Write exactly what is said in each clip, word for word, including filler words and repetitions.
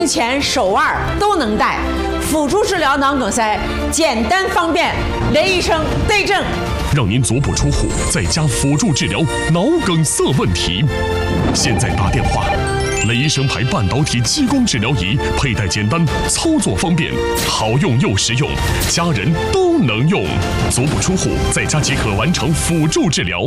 胸前、手腕都能戴，辅助治疗脑梗塞，简单方便。雷医生对症， 让您足不出户，在家辅助治疗脑梗塞问题。现在打电话。雷医生牌半导体激光治疗仪，佩戴简单，操作方便，好用又实用，家人都能用。足不出户，在家即可完成辅助治疗。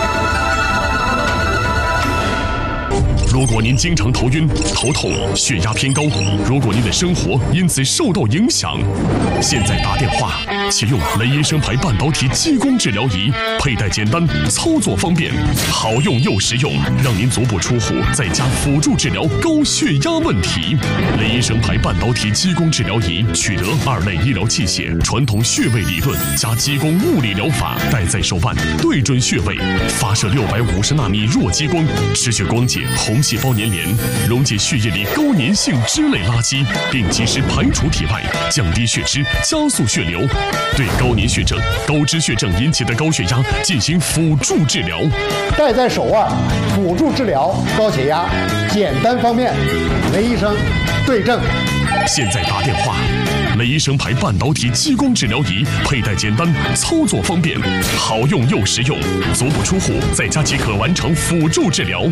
如果您经常头晕、头痛、血压偏高，如果您的生活因此受到影响，现在打电话，启用雷医生牌半导体激光治疗仪，佩戴简单，操作方便，好用又实用，让您足不出户，在家辅助治疗高血压问题。雷医生牌半导体激光治疗仪取得二类医疗器械、传统穴位理论加激光物理疗法，戴在手腕，对准穴位，发射六百五十纳米弱激光，持续光解红细胞粘连，溶解血液里高粘性脂类垃圾，并及时排除体外，降低血脂，加速血流，对高粘血症、高脂血症引起的高血压进行辅助治疗。 戴在手腕，辅助治疗高血压，简单方便。雷医生对症。 现在打电话，雷医生牌半导体激光治疗仪，佩戴简单，操作方便，好用又实用，足不出户，在家即可完成辅助治疗。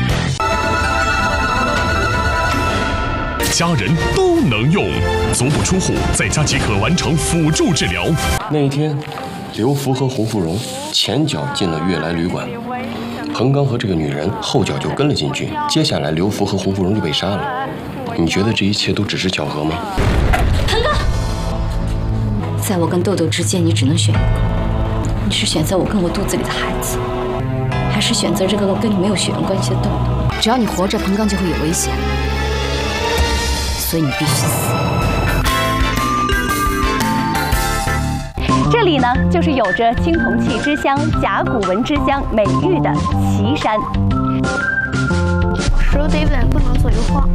家人都能用，足不出户，在家即可完成辅助治疗。 那一天，刘福和洪芙蓉前脚进了悦来旅馆，彭刚和这个女人后脚就跟了进去。接下来，刘福和洪芙蓉就被杀了。你觉得这一切都只是巧合吗？ 彭刚，在我跟豆豆之间，你只能选一个。你是选择我跟我肚子里的孩子，还是选择这个跟你没有血缘关系的豆豆？只要你活着，彭刚就会有危险。所以你必须死。 这里呢，就是有着青铜器之乡、甲骨文之乡美誉的岐山。 手得稳，不能左右晃。